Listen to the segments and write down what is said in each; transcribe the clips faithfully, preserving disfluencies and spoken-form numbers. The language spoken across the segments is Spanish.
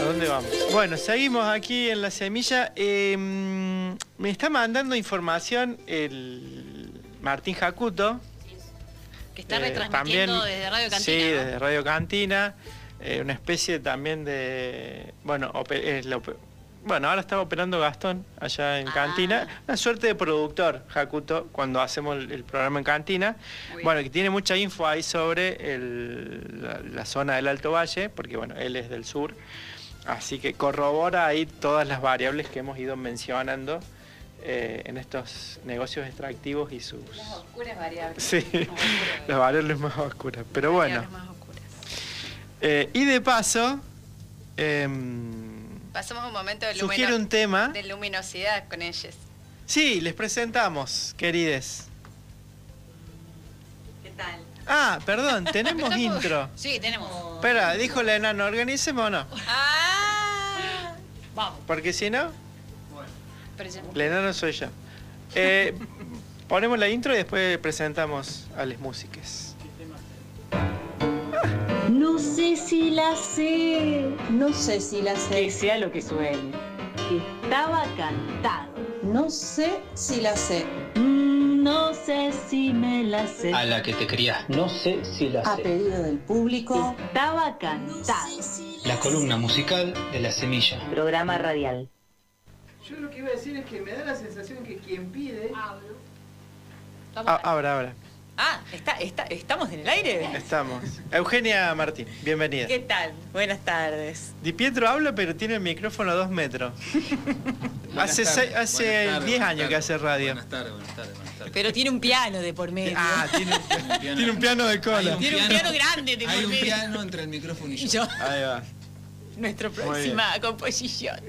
dónde vamos? Bueno, seguimos aquí en La Semilla. Eh, me está mandando información el Martín Jacuto. Que está retransmitiendo eh, también, desde Radio Cantina. Sí, ¿no? desde Radio Cantina. Eh, una especie también de... Bueno, eh, lo, bueno, ahora está operando Gastón allá en ah. Cantina. Una suerte de productor, Jacuto, cuando hacemos el, el programa en Cantina. Bueno, que tiene mucha info ahí sobre el, la, la zona del Alto Valle, porque bueno, él es del sur. Así que corrobora ahí todas las variables que hemos ido mencionando eh, en estos negocios extractivos y sus... Las oscuras variables. Sí, las variables más oscuras. Pero bueno. Más oscuras. Eh, y de paso... Eh, pasamos un momento de, sugiere un tema de luminosidad con ellos. Sí, les presentamos, querides. ¿Qué tal? Ah, perdón, tenemos intro. Sí, tenemos. Espera, dijo la enana, ¿organicemos o no? Ah, vamos. Porque si no, bueno. La enana soy yo. Eh, ponemos la intro y después presentamos a las músicas. No sé si la sé, no sé si la sé. Que sea lo que suene. Estaba cantado. No sé si la sé. Mm, no sé si me la sé. A la que te querías. No sé si la sé. A pedido del público. Estaba cantado. La columna musical de La Semilla. Programa radial. Yo lo que iba a decir es que me da la sensación que quien pide... Ah, ahora, ahora. Ah, está, está, ¿estamos en el aire? Estamos. Eugenia Martín, bienvenida. ¿Qué tal? Buenas tardes. Di Pietro habla, pero tiene el micrófono a dos metros. hace seis, hace diez años que hace radio. Buenas tardes, buenas tardes, buenas tardes. Pero tiene un piano de por medio. Ah, tiene un, piano. Tiene un piano de cola. Un tiene piano, un piano grande de por medio. Hay un piano entre el micrófono y yo. yo. Ahí va. Nuestra próxima composición.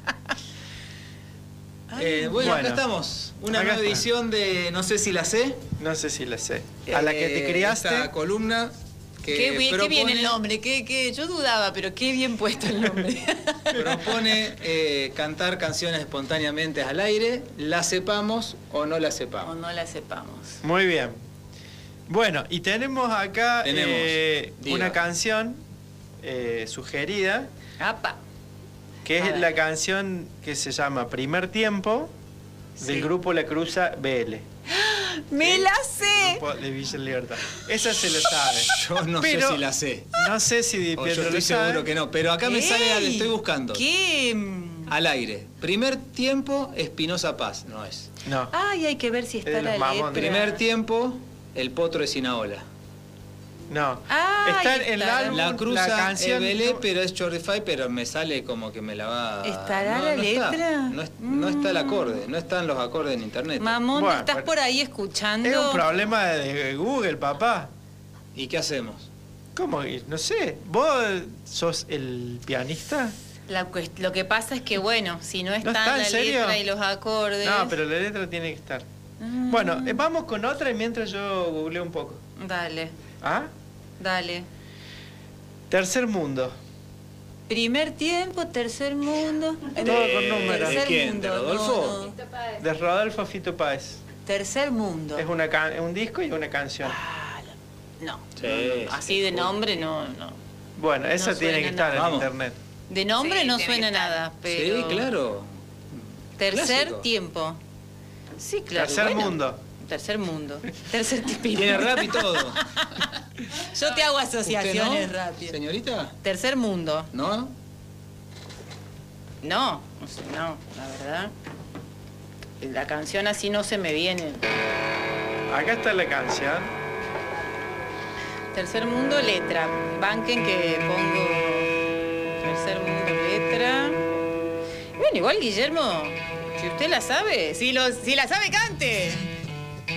Eh, bueno, bueno, acá estamos. Una nueva edición de No sé si la sé. No sé si la sé. A la que te criaste. Esta columna que qué, bien, propone, qué bien el nombre. Qué, qué, yo dudaba, pero qué bien puesto el nombre. Propone eh, cantar canciones espontáneamente al aire, la sepamos o no la sepamos. O no la sepamos. Muy bien. Bueno, y tenemos acá tenemos, eh, una canción eh, sugerida. Apa. Que es la canción que se llama Primer Tiempo, sí, del grupo La Cruza B L. ¡Me ¿Sí? la sé! Grupo de Villa Libertad. Esa se lo sabe. Yo no pero, sé si la sé. No sé si Di Pietro yo estoy lo sabe. seguro que no, pero acá me ¡Ey! sale, la estoy buscando. ¿Qué? Al aire. Primer Tiempo, Espinosa Paz. No es. No. Ay, hay que ver si está la letra. Primer Tiempo, El Potro de Sinaola. No. Ah, está en el álbum, la Cruza la canción. Belé, pero es Chorrify, pero me sale como que me la va... ¿Estará no, la no letra? Está. No, es, no está el acorde, no están los acordes en internet. Mamón, Bueno, ¿estás por ahí escuchando? Es un problema de Google, papá. ¿Y qué hacemos? ¿Cómo? No sé. ¿Vos sos el pianista? La, lo que pasa es que, bueno, si no está, ¿No está, la en serio? letra y los acordes... No, pero la letra tiene que estar. Mm. Bueno, eh, vamos con otra y mientras yo googleo un poco. Dale. ¿Ah? Dale. Tercer Mundo. Primer Tiempo, Tercer Mundo. Todo eh, con números. ¿De quién? ¿De Rodolfo? No, no. De Rodolfo Fito Páez. Tercer Mundo. Es una can un disco y una canción. Ah, no. Sí, no, no. Así de nombre no, no. Bueno, esa no tiene que estar en Vamos. internet. De nombre sí, no suena nada, pero... Sí, claro. Tercer Clásico. Tiempo. Sí, claro. Tercer bueno. Mundo. Tercer Mundo. Tercer tipito. Tiene rap y todo. Yo te hago asociaciones no? rápidas. ¿Señorita? Tercer Mundo. ¿No? No, no sé, no, la verdad. La canción así no se me viene. Acá está la canción. Tercer Mundo, letra. Banquen que pongo Tercer Mundo, letra. Bueno, igual Guillermo, si usted la sabe, si, lo, si la sabe, cante.